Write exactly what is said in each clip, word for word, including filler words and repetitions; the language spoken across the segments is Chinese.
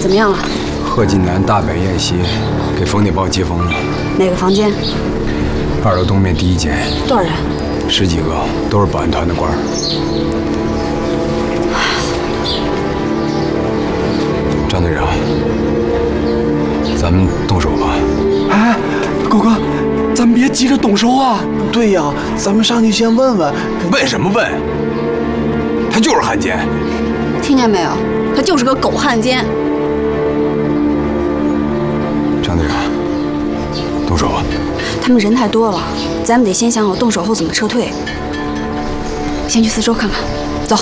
怎么样了？ 贺锦南大摆宴席，给冯铁豹接风了。 哪个房间？ 二楼东面第一间。 多少人？ 十几个，都是保安团的官儿。张队长，咱们动手吧。 哎，狗哥，咱别急着动手啊！ 对呀，咱们上去先问问。 问什么问？他就是汉奸。 听见没有？他就是个狗汉奸。 张队长，动手吧。 他们人太多了，咱们得先想好动手后怎么撤退。先去四周看看，走。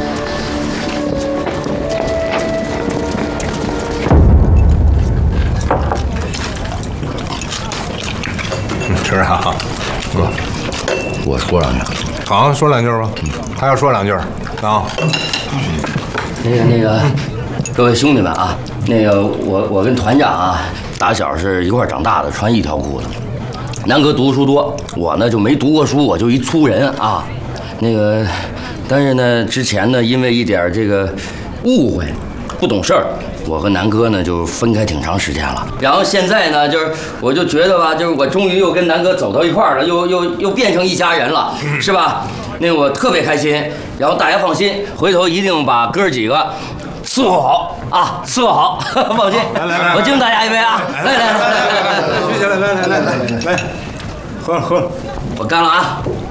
吃啊， 哥，我说两句。 好，说两句吧。还要说两句啊。 那个那个，各位兄弟们啊，那个我我跟团长啊，打小是一块长大的，穿一条裤子。南哥读书多，我呢就没读过书，我就一粗人啊。那个，但是呢，之前呢因为一点这个误会，不懂事儿。我和南哥呢就分开挺长时间了，然后现在呢，就是我就觉得吧，就是我终于又跟南哥走到一块儿了，又又又变成一家人了，是吧？那个我特别开心。然后大家放心，回头一定把哥几个伺候好啊，伺候好，放心。 来来来， 我敬大家一杯啊！来来来来来来， 来来来来来来，喝了喝了， 我干了啊！